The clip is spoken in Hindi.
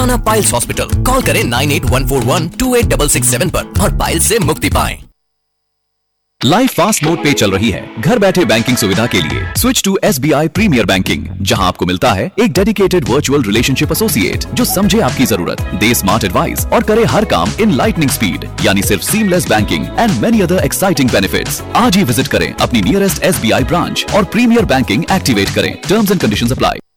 दीवाना पाइल्स हॉस्पिटल। कॉल करें 9814128667 पर और पाइल्स से मुक्ति पाएं। लाइफ फास्ट मोड पे चल रही है। घर बैठे बैंकिंग सुविधा के लिए switch to SBI premiere banking, जहां आपको मिलता है एक डेडिकेटेड वर्चुअल रिलेशनशिप एसोसिएट जो समझे आपकी जरूरत, दे स्मार्ट एडवाइस और करे हर काम इन लाइटनिंग स्पीड, यानी सिर्फ seamless banking and many other exciting benefits. आज ही विजिट करें अपनी नियरेस्ट SBI ब्रांच और प्रीमियर बैंकिंग एक्टिवेट करें। Terms and conditions apply.